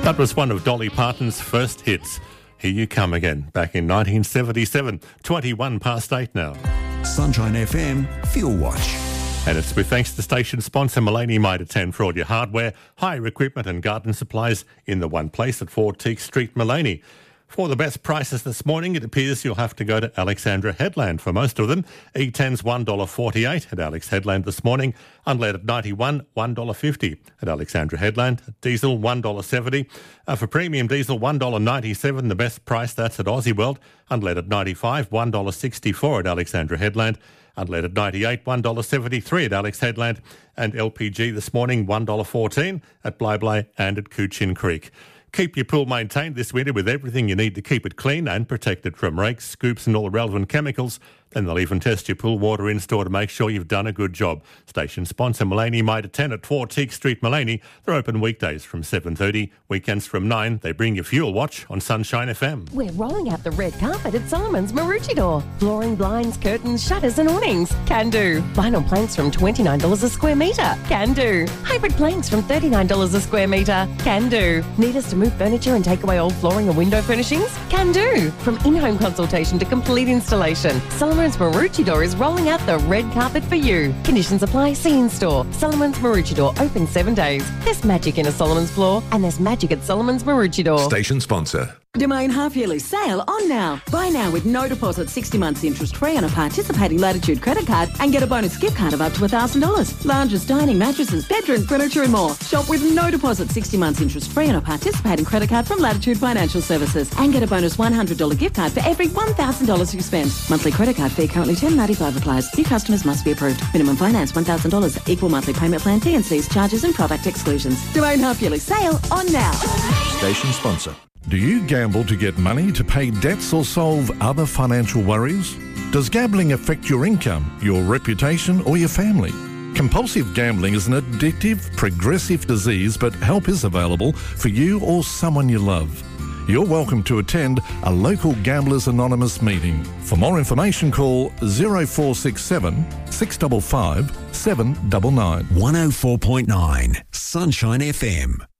That was one of Dolly Parton's first hits. Here You Come Again, back in 1977. 21 past 8 now. Sunshine FM Fuel Watch. And it's with thanks to station sponsor Mullaney Mitre 10 for all your hardware, hire equipment and garden supplies in the one place at 4 Teak Street, Mullaney. For the best prices this morning, it appears you'll have to go to Alexandra Headland for most of them. E10's $1.48 at Alex Headland this morning. Unleaded 91, $1.50 at Alexandra Headland. Diesel, $1.70. For premium diesel, $1.97. The best price, that's at Aussie World. Unleaded 95, $1.64 at Alexandra Headland. Unleaded 98, $1.73 at Alex Headland. And LPG this morning, $1.14 at Blyblay and at Coochin Creek. Keep your pool maintained this winter with everything you need to keep it clean and protected from rakes, scoops and all the relevant chemicals. Then they'll even test your pool water in-store to make sure you've done a good job. Station sponsor Mullaney Mitre 10 at 4 Teak Street, Mullaney. They're open weekdays from 7:30, weekends from 9. They bring you Fuel Watch on Sunshine FM. We're rolling out the red carpet at Solomon's Maroochydore. Flooring, blinds, curtains, shutters and awnings. Can do. Vinyl planks from $29 a square metre. Can do. Hybrid planks from $39 a square metre. Can do. Need us to move furniture and take away old flooring and window furnishings? Can do. From in-home consultation to complete installation, Solomon's Maroochydore is rolling out the red carpet for you. Conditions apply. See in store. Solomon's Maroochydore, open 7 days. There's magic in a Solomon's floor, and there's magic at Solomon's Maroochydore. Station sponsor. Domain half-yearly sale on now. Buy now with no deposit, 60 months interest-free on a participating Latitude credit card and get a bonus gift card of up to $1,000. Lounges, dining, mattresses, bedroom furniture and more. Shop with no deposit, 60 months interest-free on a participating credit card from Latitude Financial Services and get a bonus $100 gift card for every $1,000 you spend. Monthly credit card fee currently $10.95 applies. New customers must be approved. Minimum finance $1,000. Equal monthly payment plan, T&Cs, charges and product exclusions. Domain half-yearly sale on now. Station sponsor. Do you gamble to get money to pay debts or solve other financial worries? Does gambling affect your income, your reputation or your family? Compulsive gambling is an addictive, progressive disease, but help is available for you or someone you love. You're welcome to attend a local Gamblers Anonymous meeting. For more information, call 0467 655 799. 104.9 Sunshine FM.